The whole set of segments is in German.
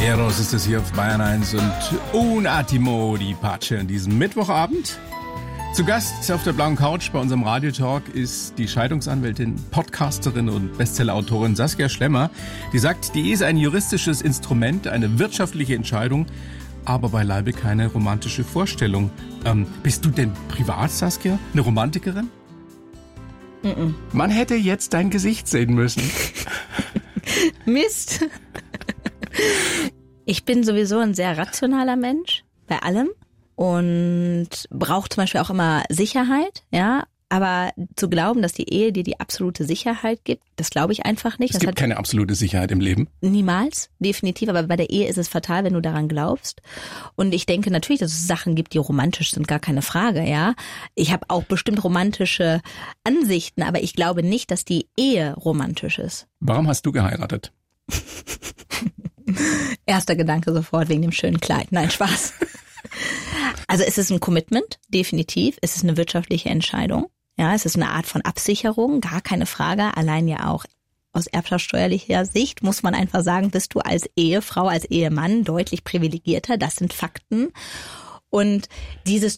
Eros ist es hier auf Bayern 1 und Un Attimo, die Patsche an diesem Mittwochabend. Zu Gast auf der blauen Couch bei unserem Radiotalk ist die Scheidungsanwältin, Podcasterin und Bestsellerautorin Saskia Schlemmer. Die sagt, die Ehe ist ein juristisches Instrument, eine wirtschaftliche Entscheidung, aber beileibe keine romantische Vorstellung. Bist du denn privat, Saskia, eine Romantikerin? Man hätte jetzt dein Gesicht sehen müssen. Mist. Ich bin sowieso ein sehr rationaler Mensch bei allem und brauche zum Beispiel auch immer Sicherheit, ja. Aber zu glauben, dass die Ehe dir die absolute Sicherheit gibt, das glaube ich einfach nicht. Es gibt keine absolute Sicherheit im Leben. Niemals, definitiv. Aber bei der Ehe ist es fatal, wenn du daran glaubst. Und ich denke natürlich, dass es Sachen gibt, die romantisch sind, gar keine Frage, ja. Ich habe auch bestimmt romantische Ansichten, aber ich glaube nicht, dass die Ehe romantisch ist. Warum hast du geheiratet? Erster Gedanke sofort wegen dem schönen Kleid. Nein, Spaß. Also es ist ein Commitment, definitiv. Es ist eine wirtschaftliche Entscheidung. Ja, es ist eine Art von Absicherung, gar keine Frage. Allein ja auch aus erbschaftssteuerlicher Sicht muss man einfach sagen, bist du als Ehefrau, als Ehemann deutlich privilegierter. Das sind Fakten. Und dieses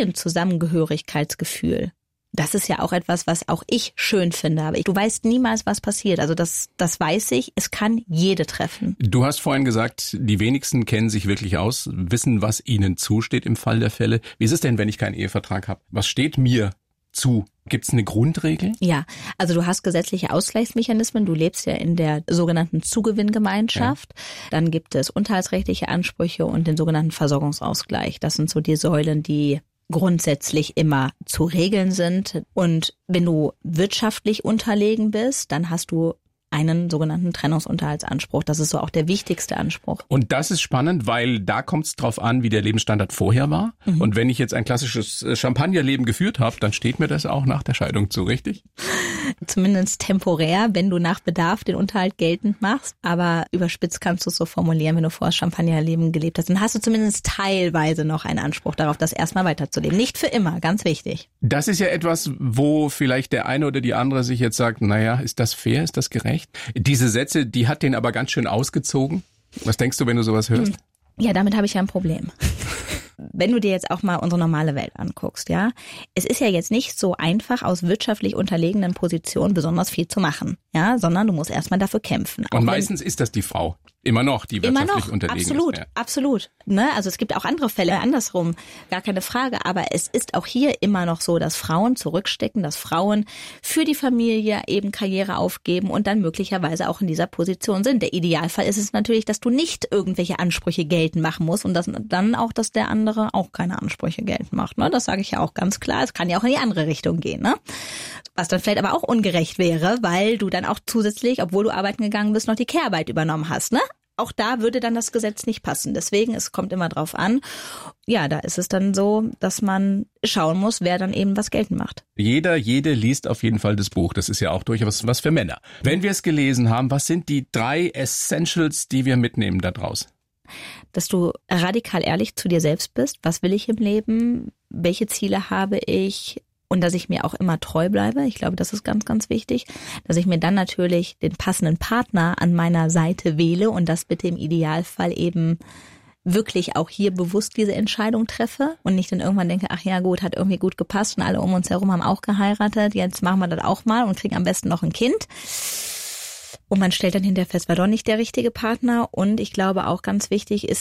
Familienzusammengehörigkeitsgefühl, das ist ja auch etwas, was auch ich schön finde. Aber du weißt niemals, was passiert. Also das weiß ich. Es kann jede treffen. Du hast vorhin gesagt, die wenigsten kennen sich wirklich aus, wissen, was ihnen zusteht im Fall der Fälle. Wie ist es denn, wenn ich keinen Ehevertrag habe? Was steht mir zu? Gibt es eine Grundregel? Ja, also du hast gesetzliche Ausgleichsmechanismen. Du lebst ja in der sogenannten Zugewinngemeinschaft. Ja. Dann gibt es unterhaltsrechtliche Ansprüche und den sogenannten Versorgungsausgleich. Das sind so die Säulen, die grundsätzlich immer zu regeln sind. Und wenn du wirtschaftlich unterlegen bist, dann hast du einen sogenannten Trennungsunterhaltsanspruch. Das ist so auch der wichtigste Anspruch. Und das ist spannend, weil da kommt es drauf an, wie der Lebensstandard vorher war. Mhm. Und wenn ich jetzt ein klassisches Champagnerleben geführt habe, dann steht mir das auch nach der Scheidung zu, richtig? Zumindest temporär, wenn du nach Bedarf den Unterhalt geltend machst. Aber überspitzt kannst du es so formulieren, wenn du vorher Champagnerleben gelebt hast. Dann hast du zumindest teilweise noch einen Anspruch darauf, das erstmal weiterzuleben. Nicht für immer, ganz wichtig. Das ist ja etwas, wo vielleicht der eine oder die andere sich jetzt sagt, naja, ist das fair, ist das gerecht? Diese Sätze, die hat den aber ganz schön ausgezogen. Was denkst du, wenn du sowas hörst? Ja, damit habe ich ja ein Problem. Wenn du dir jetzt auch mal unsere normale Welt anguckst, ja, es ist ja jetzt nicht so einfach, aus wirtschaftlich unterlegenen Positionen besonders viel zu machen, ja, sondern du musst erstmal dafür kämpfen. Und meistens ist das die Frau. Immer noch, die wirtschaftlich unterlegen absolut, ist. Ja. Absolut. Ne? Also es gibt auch andere Fälle andersrum, gar keine Frage. Aber es ist auch hier immer noch so, dass Frauen zurückstecken, dass Frauen für die Familie eben Karriere aufgeben und dann möglicherweise auch in dieser Position sind. Der Idealfall ist es natürlich, dass du nicht irgendwelche Ansprüche geltend machen musst und dann auch, dass der andere auch keine Ansprüche geltend macht. Ne? Das sage ich ja auch ganz klar. Es kann ja auch in die andere Richtung gehen. Ne? Was dann vielleicht aber auch ungerecht wäre, weil du dann auch zusätzlich, obwohl du arbeiten gegangen bist, noch die Care-Arbeit übernommen hast. Ne? Auch da würde dann das Gesetz nicht passen. Deswegen, es kommt immer drauf an. Ja, da ist es dann so, dass man schauen muss, wer dann eben was geltend macht. Jede liest auf jeden Fall das Buch. Das ist ja auch durchaus was für Männer. Wenn wir es gelesen haben, was sind die 3 Essentials, die wir mitnehmen da draus? Dass du radikal ehrlich zu dir selbst bist. Was will ich im Leben? Welche Ziele habe ich? Und dass ich mir auch immer treu bleibe. Ich glaube, das ist ganz, ganz wichtig. Dass ich mir dann natürlich den passenden Partner an meiner Seite wähle und das bitte im Idealfall eben wirklich auch hier bewusst diese Entscheidung treffe und nicht dann irgendwann denke, ach ja gut, hat irgendwie gut gepasst und alle um uns herum haben auch geheiratet. Jetzt machen wir das auch mal und kriegen am besten noch ein Kind. Und man stellt dann hinterher fest, war doch nicht der richtige Partner. Und ich glaube auch ganz wichtig ist